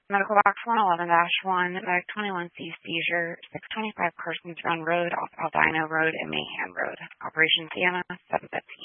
Medical box 111-1, Medic 21C seizure, 625 Carson's Run Road off Aldino Road and Mahan Road. Operation Sienna, 715.